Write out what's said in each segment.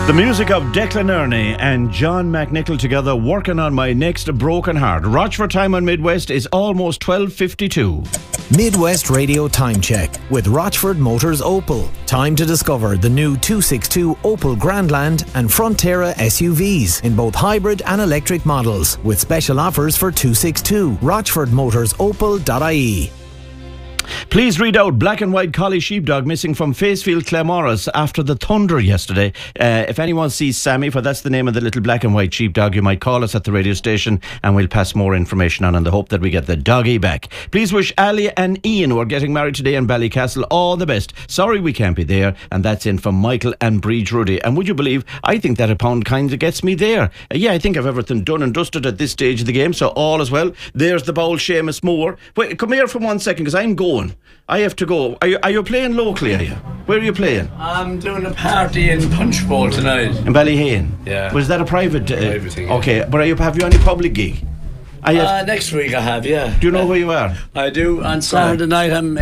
The music of Declan Ernie and John McNichol together working on my next broken heart. Rochford time on Midwest is almost 12:52. Midwest Radio Time Check with Rochford Motors Opel. Time to discover the new 262 Opel Grandland and Frontera SUVs in both hybrid and electric models with special offers for 262. RochfordMotorsOpel.ie. Please read out black and white collie sheepdog missing from Facefield, Claremorris after the thunder yesterday. If anyone sees Sammy, for that's the name of the little black and white sheepdog, you might call us at the radio station and we'll pass more information on in the hope that we get the doggy back. Please wish Ali and Ian, who are getting married today in Ballycastle, all the best. Sorry we can't be there. And that's in from Michael and Breege Rudy. And would you believe, I think that a pound kind of gets me there. I think I've everything done and dusted at this stage of the game, so all is well. There's the bowl, Seamus Moore. Wait, come here for 1 second, because I'm going. I have to go. Are you playing locally, are you? Where are you playing? I'm doing a party in Punchbowl tonight. In Ballyhane? Yeah. Was that a private? Private thing, yeah. Okay, but have you any public gig? Next week I have, yeah. Do you know where you are? I do. On Saturday night I'm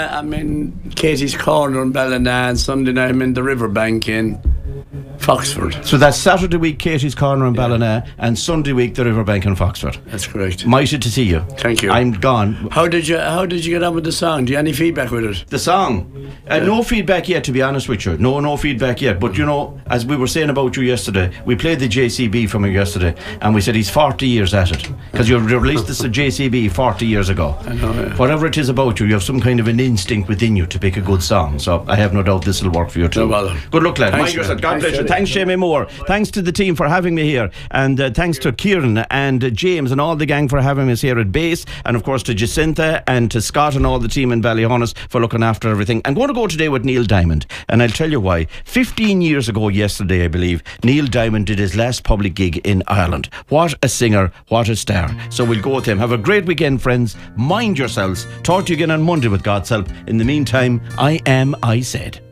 in Katie's Corner in Ballina, and Sunday night I'm in the Riverbank in Foxford. So that's Saturday week Katie's Corner in Ballina, and Sunday week the Riverbank in Foxford. That's correct. Mighty to see you. Thank you. I'm gone. How did you get on with the song? Do you have any feedback with it? The song? No feedback yet, to be honest with you. No feedback yet. But you know, as we were saying about you yesterday, we played the JCB from you yesterday, and we said he's 40 years at it. Because you released this JCB 40 years ago. I know, yeah. Whatever it is about you, you have some kind of an instinct within you to pick a good song. So I have no doubt this will work for you too. No bother. Good luck, lad. Thanks, Mind yourself. man. God bless you. Thanks, Jamie Moore. Thanks to the team for having me here. And thanks to Kieran and James and all the gang for having us here at base. And of course to Jacinta and to Scott and all the team in Ballyhonus for looking after everything. I'm going to go today with Neil Diamond. And I'll tell you why. 15 years ago yesterday, I believe, Neil Diamond did his last public gig in Ireland. What a singer. What a star. So we'll go with him. Have a great weekend, friends. Mind yourselves. Talk to you again on Monday with God's help. In the meantime, I said.